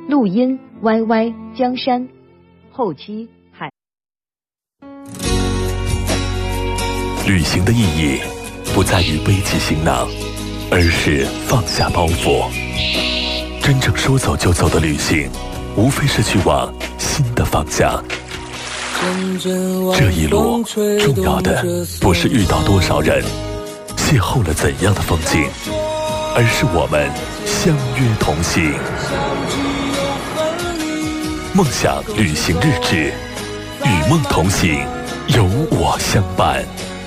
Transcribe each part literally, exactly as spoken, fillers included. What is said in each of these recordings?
录音 Y Y 江山，后期海。 旅行的意义不在于背起行囊，而是放下包袱。真正说走就走的旅行，无非是去往新的方向。这一路重要的不是遇到多少人，邂逅了怎样的风景，而是我们相约同行。梦想旅行日志，与梦同行，有我相伴。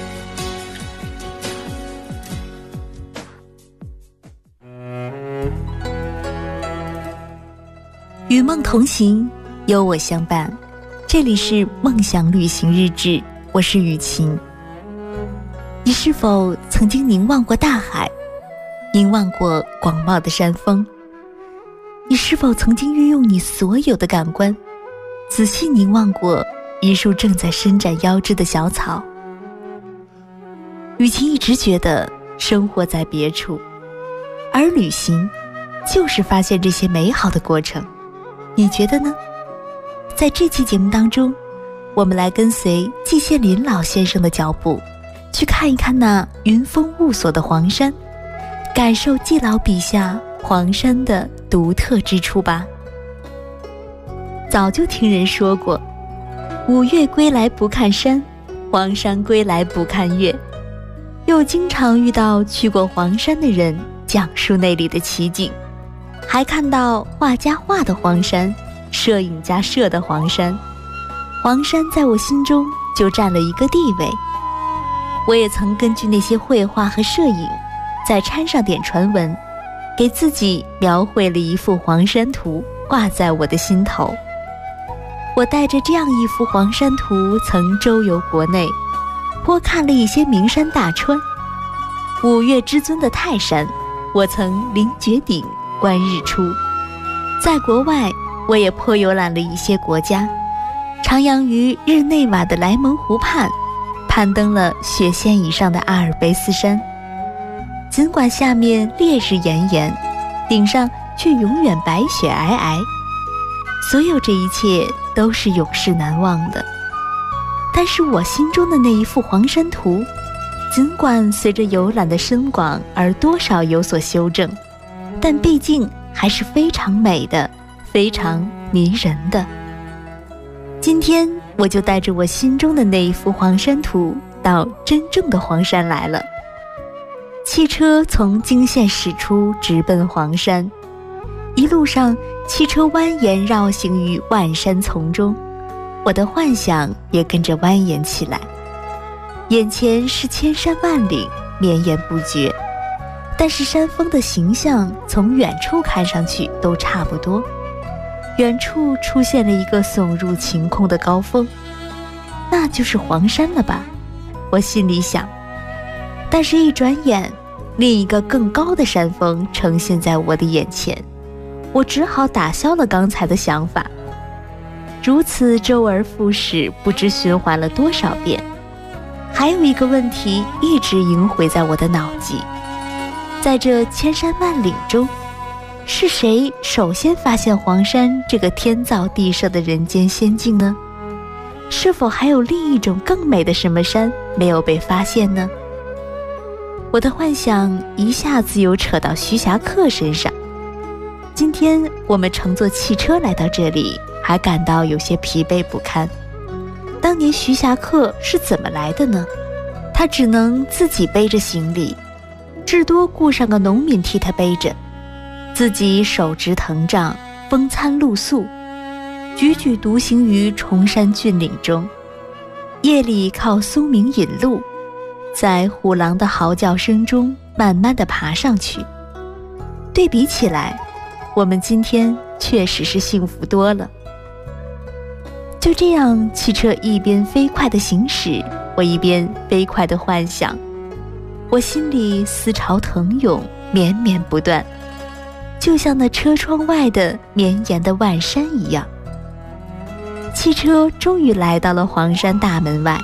与梦同行，有我相伴。这里是梦想旅行日志，我是雨晴。你是否曾经凝望过大海，凝望过广袤的山峰？你是否曾经运用你所有的感官，仔细凝望过一束正在伸展腰肢的小草？雨晴一直觉得生活在别处，而旅行就是发现这些美好的过程。你觉得呢？在这期节目当中，我们来跟随季羡林老先生的脚步，去看一看那云峰雾锁的黄山，感受季老笔下黄山的独特之处吧。早就听人说过，五岳归来不看山，黄山归来不看月。又经常遇到去过黄山的人讲述那里的奇景，还看到画家画的黄山，摄影家摄的黄山。黄山在我心中就占了一个地位。我也曾根据那些绘画和摄影，再掺上点传闻，给自己描绘了一幅黄山图，挂在我的心头。我带着这样一幅黄山图，曾周游国内，颇看了一些名山大川。五岳之尊的泰山，我曾临绝顶观日出。在国外，我也颇游览了一些国家，徜徉于日内瓦的莱蒙湖畔，攀登了雪线以上的阿尔卑斯山。尽管下面烈日炎炎，顶上却永远白雪皑皑。所有这一切都是永世难忘的。但是我心中的那一幅黄山图，尽管随着游览的深广而多少有所修正，但毕竟还是非常美的，非常迷人的。今天我就带着我心中的那一幅黄山图，到真正的黄山来了。汽车从泾县驶出，直奔黄山。一路上，汽车蜿蜒绕行于万山丛中，我的幻想也跟着蜿蜒起来。眼前是千山万岭，绵延不绝，但是山峰的形象从远处看上去都差不多。远处出现了一个耸入晴空的高峰，那就是黄山了吧？我心里想。但是一转眼，另一个更高的山峰呈现在我的眼前，我只好打消了刚才的想法。如此周而复始，不知循环了多少遍。还有一个问题一直萦回在我的脑际，在这千山万岭中，是谁首先发现黄山这个天造地设的人间仙境呢？是否还有另一种更美的什么山没有被发现呢？我的幻想一下子又扯到徐霞客身上。今天我们乘坐汽车来到这里，还感到有些疲惫不堪。当年徐霞客是怎么来的呢？他只能自己背着行李，至多雇上个农民替他背着，自己手执藤杖，风餐露宿，踽踽独行于崇山峻岭中。夜里靠松明引路，在虎狼的嚎叫声中慢慢地爬上去。对比起来，我们今天确实是幸福多了。就这样，汽车一边飞快地行驶，我一边飞快地幻想，我心里思潮腾涌，绵绵不断，就像那车窗外的绵延的万山一样。汽车终于来到了黄山大门外。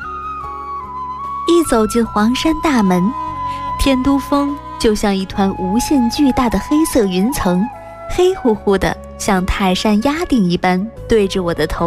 一走进黄山大门，天都峰就像一团无限巨大的黑色云层，黑乎乎的像泰山压顶一般对着我的头